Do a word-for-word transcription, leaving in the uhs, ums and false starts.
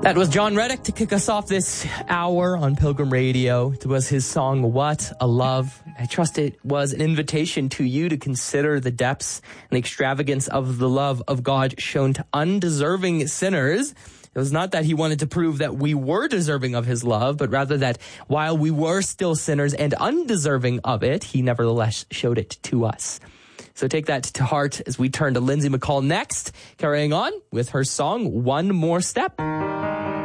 That was John Reddick to kick us off this hour on Pilgrim Radio. It was his song, What a Love. I trust it was an invitation to you to consider the depths and the extravagance of the love of God shown to undeserving sinners. It was not that he wanted to prove that we were deserving of his love, but rather that while we were still sinners and undeserving of it, he nevertheless showed it to us. So take that to heart as we turn to Lindsay McCall next, carrying on with her song, One More Step.